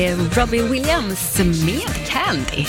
Robbie Williams med Candy.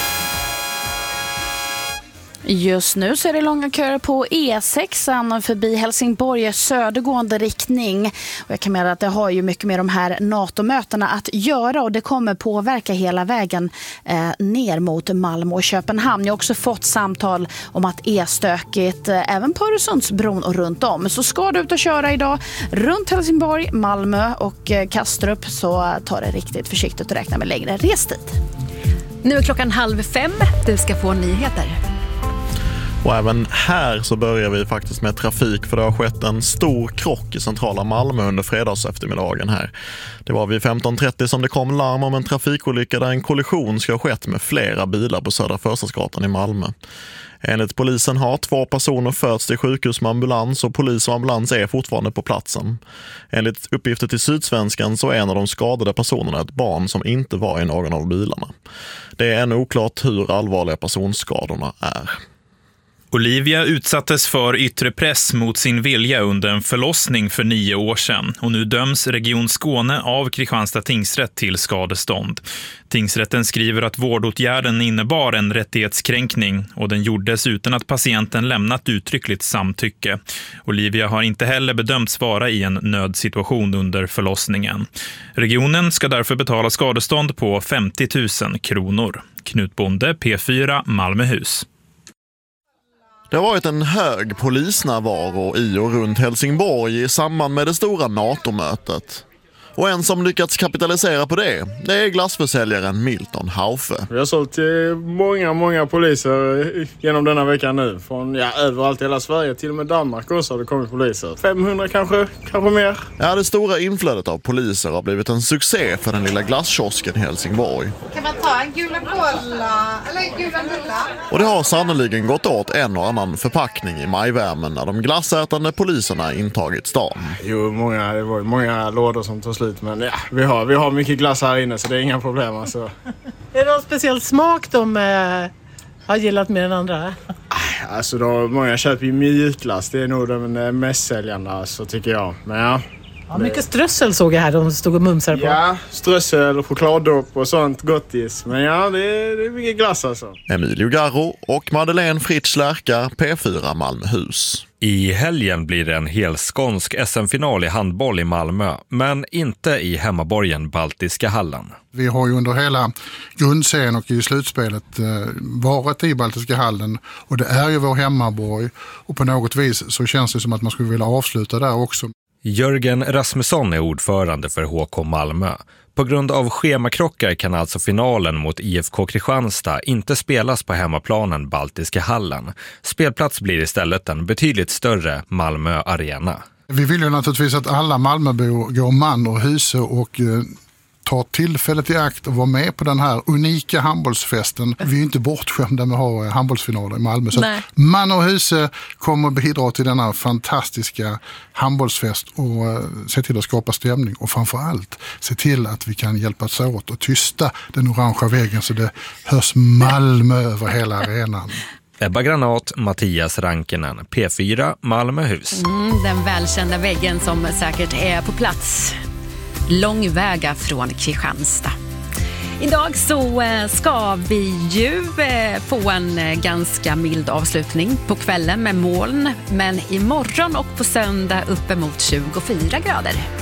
Just nu så är det långa köer på E6 förbi Helsingborg södergående riktning. Och jag kan meddela att det har ju mycket med de här NATO-mötena att göra och det kommer påverka hela vägen ner mot Malmö och Köpenhamn. Jag har också fått samtal om att är stökigt även på Öresundsbron och runt om. Så ska du ut och köra idag runt Helsingborg, Malmö och Kastrup så tar det riktigt försiktigt och räkna med längre restid. Nu är klockan 4:30. Du ska få nyheter. Och även här så börjar vi faktiskt med trafik för det har skett en stor krock i centrala Malmö under fredags eftermiddagen här. Det var vid 15.30 som det kom larm om en trafikolycka där en kollision ska ha skett med flera bilar på Södra Förstadsgatan i Malmö. Enligt polisen har 2 personer förts till sjukhus med ambulans och polis och ambulans är fortfarande på platsen. Enligt uppgifter till Sydsvenskan så är en av de skadade personerna ett barn som inte var i någon av bilarna. Det är ännu oklart hur allvarliga personskadorna är. Olivia utsattes för yttre press mot sin vilja under en förlossning för 9 år sedan och nu döms Region Skåne av Kristianstad tingsrätt till skadestånd. Tingsrätten skriver att vårdåtgärden innebar en rättighetskränkning och den gjordes utan att patienten lämnat uttryckligt samtycke. Olivia har inte heller bedömts vara i en nödsituation under förlossningen. Regionen ska därför betala skadestånd på 50 000 kronor. Knut Bonde, P4, Malmöhus. Det har varit en hög polisnärvaro i och runt Helsingborg i samband med det stora NATO-mötet. Och en som lyckats kapitalisera på det är glassförsäljaren Milton Haufe. Vi har sålt till många poliser genom denna vecka nu. Från överallt i hela Sverige, till och med Danmark också har det kommit poliser. 500 kanske mer. Ja, det stora inflödet av poliser har blivit en succé för den lilla glasskiosken i Helsingborg. Kan man ta en gula kolla eller gula nulla? Och det har sannoliken gått åt en och annan förpackning i majvärmen när de glassätande poliserna intagit stan. Jo, det var många lådor som tog slut. Men vi har mycket glass här inne så det är inga problem. Alltså. Är det någon speciell smak de har gillat mer än andra? Alltså många köper ju mjukglass. Det är nog de mest säljarna så tycker jag. Men ja, mycket strössel såg jag här de stod och mumsade på. Ja, strössel, chokladdopp och sånt gottis. Men det är mycket glass alltså. Emilio Garro och Madeleine Fritz Lärka, P4 Malmöhus. I helgen blir det en helskånsk SM-final i handboll i Malmö, men inte i hemmaborgen Baltiska hallen. Vi har ju under hela grundserien och i slutspelet varit i Baltiska hallen och det är ju vår hemmaborg och på något vis så känns det som att man skulle vilja avsluta där också. Jörgen Rasmusson är ordförande för HK Malmö. På grund av schemakrockar kan alltså finalen mot IFK Kristianstad inte spelas på hemmaplanen Baltiska hallen. Spelplats blir istället en betydligt större Malmö arena. Vi vill ju naturligtvis att alla Malmöbor går man och hus och tar tillfället i akt och vara med på den här unika handbollsfesten. Vi är inte bortskämda med att ha handbollsfinaler i Malmö. Så man och huse kommer att bidra till denna fantastiska handbollsfest och se till att skapa stämning. Och framförallt se till att vi kan hjälpas åt och tysta den orangea väggen så det hörs Malmö över hela arenan. Ebba Granat, Mattias Rankinen, P4 Malmöhus. Den välkända väggen som säkert är på plats. Långväga från Kristianstad. Idag så ska vi ju få en ganska mild avslutning på kvällen med moln. Men imorgon och på söndag uppemot 24 grader.